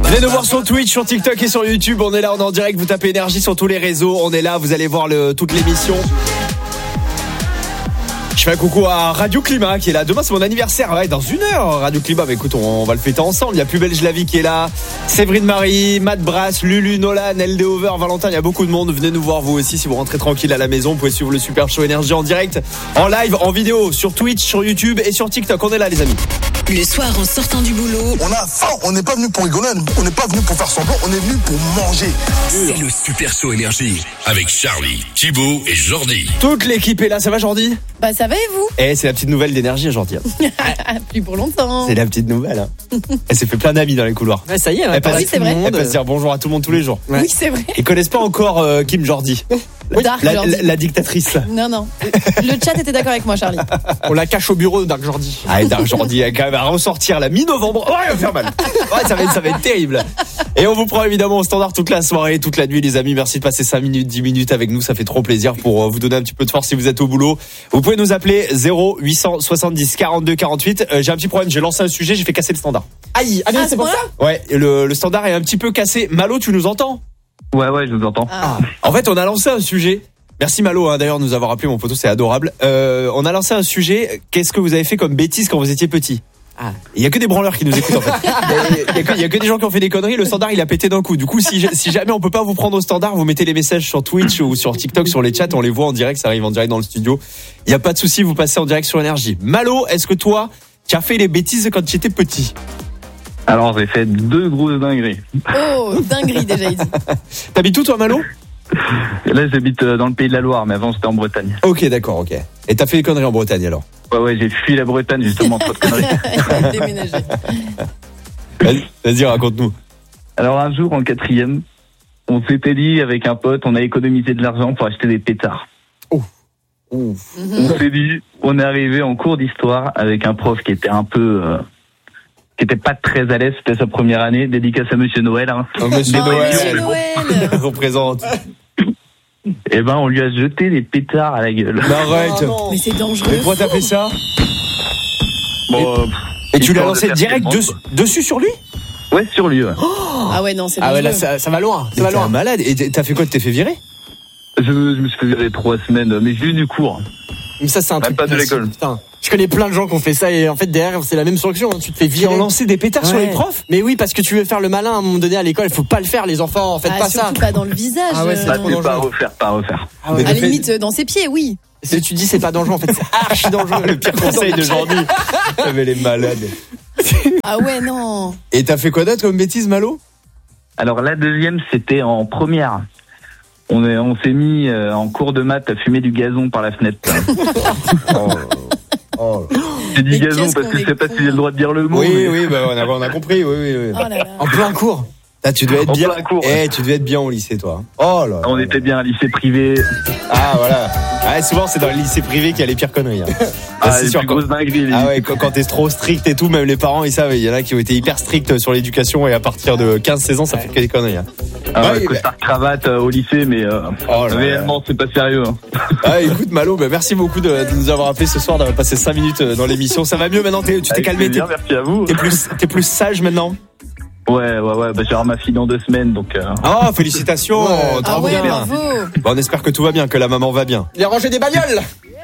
Venez nous voir sur Twitch, sur TikTok et sur YouTube. On est là, on est en direct. Vous tapez énergie sur tous les réseaux. On est là, vous allez voir toute l'émission. Je fais un coucou à Radio Climat qui est là. Demain c'est mon anniversaire, ouais, dans 1 heure. Radio Climat, bah écoute, on va le fêter ensemble. Il y a Plus Belle Jlavie qui est là, Séverine Marie, Matt Brass, Lulu, Nolan, LD Over, Valentin. Il y a beaucoup de monde. Venez nous voir vous aussi si vous rentrez tranquille à la maison. Vous pouvez suivre le Super Show Énergie en direct, en live, en vidéo, sur Twitch, sur YouTube et sur TikTok. On est là les amis. Le soir en sortant du boulot, on a faim, on n'est pas venu pour rigoler, on n'est pas venu pour faire semblant, on est venu pour manger. c'est le Super Show Énergie avec Charlie, Thibaut et Jordi. Toute l'équipe est là, ça va Jordi? Bah ça va et vous? C'est la petite nouvelle d'énergie Jordi. Plus pour longtemps. C'est la petite nouvelle. Hein. Elle s'est fait plein d'amis dans les couloirs. Ouais, ça y est, elle passe, oui, c'est vrai. Elle passe dire bonjour à tout le monde tous les jours. Oui, c'est vrai. Ils connaissent pas encore Kim Jordi. Dark Jordi. La dictatrice là. Non. Le chat était d'accord avec moi, Charlie. On la cache au bureau, Dark Jordi. Ah, Dark Jordi, elle va ressortir la mi-novembre. Oh, il va faire mal. Ouais, ça va être terrible. Et on vous prend évidemment au standard toute la soirée, toute la nuit, les amis. Merci de passer 5 minutes, 10 minutes avec nous. Ça fait trop plaisir pour vous donner un petit peu de force si vous êtes au boulot. Vous pouvez nous appeler 0870 42 48. J'ai un petit problème. J'ai lancé un sujet, j'ai fait casser le standard. Aïe, c'est pour ça? Ouais, le standard est un petit peu cassé. Malo, tu nous entends? Ouais, je vous entends. En fait, on a lancé un sujet. Merci Malo, d'ailleurs, de nous avoir appelé, mon poteau, c'est adorable. On a lancé un sujet. Qu'est-ce que vous avez fait comme bêtise quand vous étiez petit? Il y a que des branleurs qui nous écoutent en fait. Il y a que des gens qui ont fait des conneries. Le standard il a pété d'un coup. Du coup, si jamais on peut pas vous prendre au standard, vous mettez les messages sur Twitch ou sur TikTok, sur les chats, on les voit en direct, ça arrive en direct dans le studio. Il y a pas de souci, vous passez en direct sur Énergie. Malo, est-ce que toi, tu as fait les bêtises quand tu étais petit? Alors, j'ai fait 2 grosses dingueries. Oh, dinguerie déjà, il dit. T'habites où toi, Malo? Là, j'habite dans le pays de la Loire, mais avant, j'étais en Bretagne. Ok, d'accord, ok. Et t'as fait des conneries en Bretagne alors? Ouais, j'ai fui la Bretagne justement, trop de conneries. Il a déménagé. Vas-y, raconte-nous. Alors, un jour, en 4e, on s'était dit avec un pote, on a économisé de l'argent pour acheter des pétards. On s'est dit, on est arrivé en cours d'histoire avec un prof qui était un peu... qui était pas très à l'aise, c'était sa première année, dédicace à Monsieur Noël. Hein. Monsieur Noël. Représente. Et on lui a jeté des pétards à la gueule. Arrête. Mais c'est dangereux. Mais pourquoi t'as fait ça? Et tu l'as lancé direct dessus sur lui? Ouais, sur lui. Ouais. Ah ouais, non, c'est Ah dangereux. ouais, là, ça va loin. Ça va loin. Malade. Et t'as fait quoi? Tu t'es fait virer? Je me suis fait virer 3 semaines, mais j'ai eu du cours. Mais ça, c'est un truc pas de l'école. Putain. Je connais plein de gens qui ont fait ça et en fait derrière c'est la même sanction, hein. Tu te fais virer. Ils ont lancé des pétards sur les profs? Mais oui, parce que tu veux faire le malin à un moment donné à l'école, il faut pas le faire les enfants, faites pas ça. Surtout pas dans le visage. Ah ouais, c'est trop dangereux. Pas refaire. Ah ouais. À la limite dans ses pieds, oui. Si tu dis c'est pas dangereux, en fait c'est archi dangereux. Le pire conseil de Jordi. T'avais les malades. Ah ouais, non. Et t'as fait quoi d'autre comme bêtise, Malo? Alors la deuxième, c'était en première. On s'est mis en cours de maths à fumer du gazon par la fenêtre. J'ai dit gazon parce que je sais pas si j'ai le droit de dire le mot. Oui, on a compris. Oui. Oh là là. En plein cours. Tu devais être bien. Cours, ouais. Tu devais être bien au lycée, toi. Oh là. On était bien à lycée privé. Ah voilà. Souvent c'est dans le lycée privé qu'il y a les pires conneries. C'est sûr. Grosse dinguerie. Ah ouais, quand t'es trop strict et tout, même les parents ils savent. Il y en a qui ont été hyper stricts sur l'éducation et à partir de 15-16 ans ça fait que des conneries. Costard cravate au lycée, mais réellement c'est pas sérieux. Écoute Malo, merci beaucoup de nous avoir appelé ce soir, d'avoir passé 5 minutes dans l'émission. Ça va mieux maintenant, tu t'es calmé. Merci à vous. T'es plus sage maintenant. Ouais, je vais avoir ma fille dans 2 semaines, donc. Oh, félicitations. Ah ouais, bravo. On espère que tout va bien, que la maman va bien. Il a rangé des bagnoles.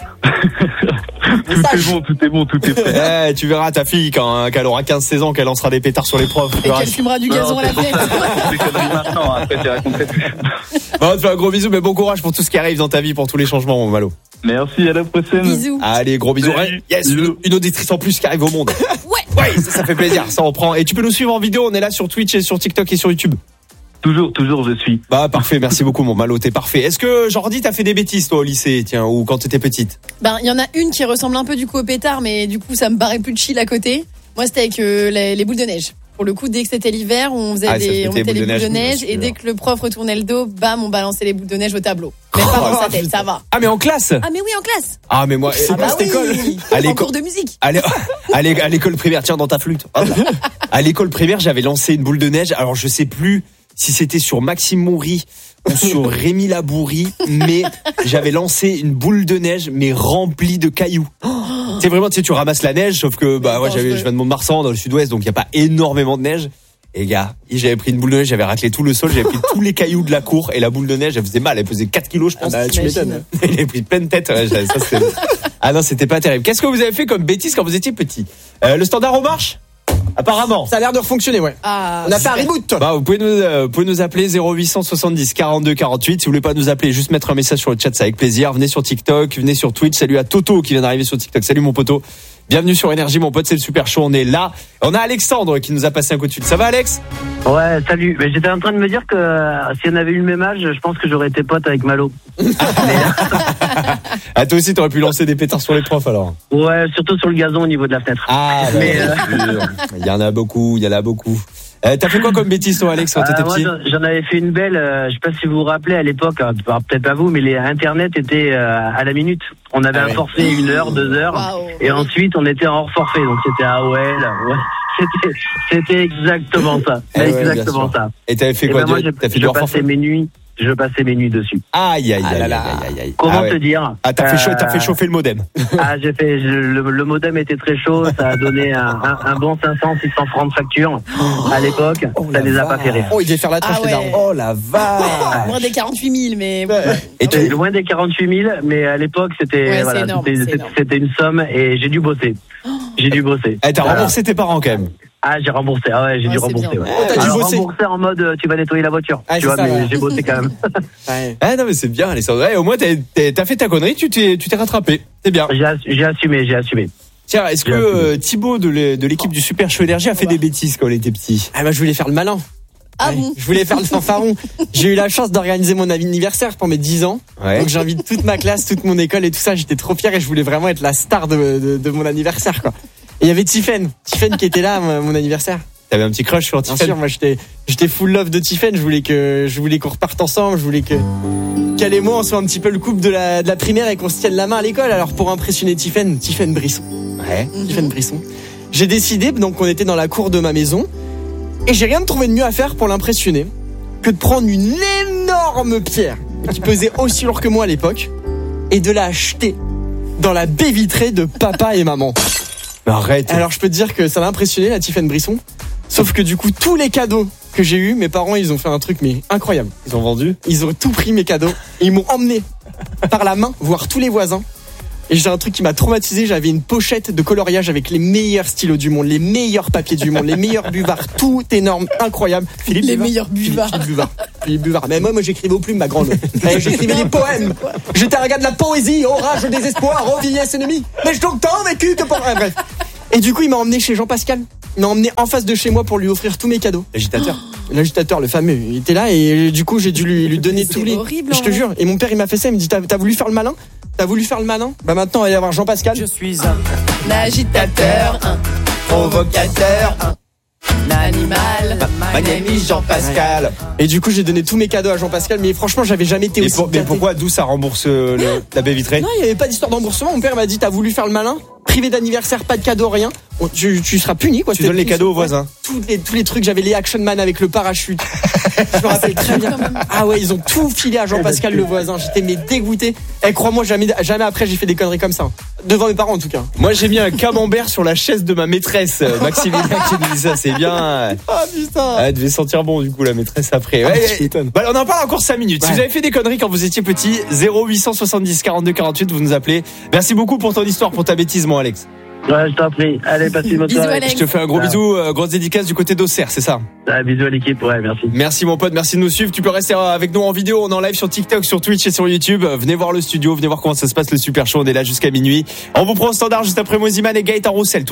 Tout est bon. Tu verras ta fille quand elle aura 15-16 ans, qu'elle lancera des pétards sur les profs. Et qu'elle fumera du gazon à la fenêtre. C'est conneries maintenant, après tu raconterai plus. On te fait un gros bisou, mais bon courage pour tout ce qui arrive dans ta vie, pour tous les changements, Malo. Merci, à la prochaine. Bisous. Allez, gros bisous. Yes, une auditrice en plus qui arrive au monde. Ouais, ça fait plaisir, ça on prend. Et tu peux nous suivre en vidéo, on est là sur Twitch et sur TikTok et sur YouTube. Toujours, je suis. Parfait, merci beaucoup mon Malo, t'es parfait. Est-ce que Jordi t'as fait des bêtises toi au lycée, tiens, ou quand t'étais petite? Il y en a une qui ressemble un peu du coup au pétard, mais du coup ça me paraît plus chill à côté. Moi c'était avec les boules de neige. Pour le coup, dès que c'était l'hiver, on mettait les boules de neige et dès que le prof retournait le dos, bam, on balançait les boules de neige au tableau. Mais pas dans sa tête, ça va. Ah mais en classe? Ah mais oui, en classe. Ah mais moi, c'est pas cette école. En cours de musique. À l'école primaire, tiens dans ta flûte. À l'école primaire, j'avais lancé une boule de neige. Alors je sais plus si c'était sur Maxime Moury ou sur Rémi Labourie, mais j'avais lancé une boule de neige mais remplie de cailloux. C'est vraiment, tu ramasses la neige, sauf que je viens de Mont-de-Marsan dans le sud-ouest, donc il y a pas énormément de neige. Et gars, j'avais pris une boule de neige, j'avais raclé tout le sol, j'avais pris tous les cailloux de la cour et la boule de neige, elle faisait mal, elle pesait 4 kilos, je pense. Ah bah, tu m'étonnes. Il avait pris plein de têtes. Ouais, ça, c'était... Ah non, c'était pas terrible. Qu'est-ce que vous avez fait comme bêtise quand vous étiez petit? Le standard remarche? Apparemment. Ça a l'air de fonctionner, ouais. Ah, on a fait un reboot. Bah, vous pouvez nous appeler 0870 42 48. Si vous voulez pas nous appeler, juste mettre un message sur le chat, c'est avec plaisir. Venez sur TikTok, venez sur Twitch. Salut à Toto qui vient d'arriver sur TikTok. Salut mon poteau. Bienvenue sur Énergie, mon pote, c'est le Super Show, on est là. On a Alexandre qui nous a passé un coup de fil. Ça va, Alex? Ouais, salut. Mais j'étais en train de me dire que si on avait eu le même âge, je pense que j'aurais été pote avec Malo. Ah, toi aussi, t'aurais pu lancer des pétards sur les profs, alors? Ouais, surtout sur le gazon au niveau de la fenêtre. Ah, bah, mais il y en a beaucoup, il y en a beaucoup. T'as fait quoi comme bêtise, toi, Alex, quand t'étais petit? Moi, j'en avais fait une belle, je sais pas si vous vous rappelez, à l'époque, peut-être pas vous, mais les Internet était à la minute. On avait un forfait 1 heure, 2 heures, Wow. et ensuite on était en hors forfait, donc c'était AOL, ouais. C'était exactement ça. Exactement ça. Et t'avais fait Et quoi? ben moi, T'as fait du hors forfait? Je passais mes nuits dessus. Aïe. Comment te dire? Ah, t'as fait chauffer le modem. Ah, le modem était très chaud, ça a donné un bon 500, 600 francs de facture. À l'époque, ça les a pas fait rire. Oh, il devait faire la tronche, les darons. Oh la vache. Moins des 48 000, mais. Et Loin des 48 000, mais à l'époque, c'était Ouais, c'est énorme, c'est énorme. c'était une somme et j'ai dû bosser. T'as remboursé tes parents quand même. Ah, j'ai remboursé. Ah ouais, j'ai dû c'est rembourser. bien. Ouais. T'as dû Alors, bosser. rembourser en mode tu vas nettoyer la voiture. Ah, tu c'est vois, ça, mais ouais. j'ai bossé quand même. Ouais. Ah non mais c'est bien, Alexandre. Ouais, au moins t'as fait ta connerie, tu t'es rattrapé. C'est bien. J'ai assumé. Tiens, est-ce que Thibaut de l'équipe du Super Show Énergie a fait des bêtises quand il était petit? Ah bah je voulais faire le malin. Ah Ouais. bon? Je voulais faire le fanfaron. J'ai eu la chance d'organiser mon anniversaire pour mes 10 ans. Ouais. Donc j'invite toute ma classe, toute mon école et tout ça. J'étais trop fier et je voulais vraiment être la star de mon anniversaire, quoi. Et il y avait Tiffen qui était là à mon anniversaire. T'avais un petit crush sur Bien Tiffen? sûr, moi j'étais full love de Tiffen. Je voulais qu'on reparte ensemble. Je voulais qu'elle et moi on soit un petit peu le couple de la primaire et qu'on se tienne la main à l'école. Alors pour impressionner Tiffen Brisson. Ouais. Tiffen Brisson. J'ai décidé, donc on était dans la cour de ma maison, et j'ai rien trouvé de mieux à faire pour l'impressionner que de prendre une énorme pierre qui pesait aussi lourd que moi à l'époque et de la jeter dans la baie vitrée de papa et maman. Mais arrête. Alors je peux te dire que ça l'a impressionné, la Tiffen Brisson. Sauf que du coup, tous les cadeaux que j'ai eus, mes parents, ils ont fait un truc mais incroyable. Ils ont vendu? Ils ont tout pris mes cadeaux et ils m'ont emmené par la main voir tous les voisins. Et j'ai un truc qui m'a traumatisé, j'avais une pochette de coloriage avec les meilleurs stylos du monde, les meilleurs papiers du monde, les meilleurs buvards, tout énorme, incroyable. Les meilleurs buvards. Philippe Buvard. Mais moi j'écrivais aux plumes, ma grande. J'écrivais des poèmes. J'étais un gars de la poésie, orage, désespoir, oh vieillesse ennemie. Mais je donc tant vécu que pour... bref. Et du coup, il m'a emmené chez Jean-Pascal. Il m'a emmené en face de chez moi pour lui offrir tous mes cadeaux. L'agitateur, le fameux, il était là et du coup, j'ai dû lui donner tous les... horrible, Je te jure. Et mon père, il m'a fait ça, il me dit, t'as voulu faire le malin? Bah maintenant, il va y avoir Jean-Pascal. Je suis un Agitateur, un Provocateur. animal. My name is Jean-Pascal. Et du coup, j'ai donné tous mes cadeaux à Jean-Pascal, mais franchement, j'avais jamais été aussi Mais gâté. pourquoi, d'où ça rembourse la baie vitrée? Non, il n'y avait pas d'histoire d'emboursement. Mon père m'a dit, t'as voulu faire le malin? Privé d'anniversaire, pas de cadeau, rien. Tu seras puni, quoi. Tu donnes les cadeaux aux voisins. Tous les trucs, j'avais les Action Man avec le parachute. Je me rappelle très bien. Ah ouais, ils ont tout filé à Jean-Pascal le voisin. J'étais mais dégoûté. Et crois-moi, jamais après j'ai fait des conneries comme ça. Devant mes parents en tout cas. Moi j'ai mis un camembert sur la chaise de ma maîtresse, Maximilien qui nous dit ça, c'est bien. Ah putain. Elle devait sentir bon du coup la maîtresse après. Ouais, tu m'étonnes. Bah, on en parle encore 5 minutes. Si Ouais. vous avez fait des conneries quand vous étiez petit, 0870 42 48, vous nous appelez. Merci beaucoup pour ton histoire, pour ta bêtise, mon Alex. Ouais, je t'en prie. Allez, passez une bonne Bisous, soirée. Alex. Je te fais un gros bisou, grosse dédicace du côté d'Auxerre, c'est ça? Ah, bisous à l'équipe, ouais, merci. Merci mon pote, merci de nous suivre. Tu peux rester avec nous en vidéo, on est en live sur TikTok, sur Twitch et sur YouTube. Venez voir le studio, venez voir comment ça se passe le Super Show, on est là jusqu'à minuit. On vous prend au standard juste après Moziman et Gaëtan Roussel.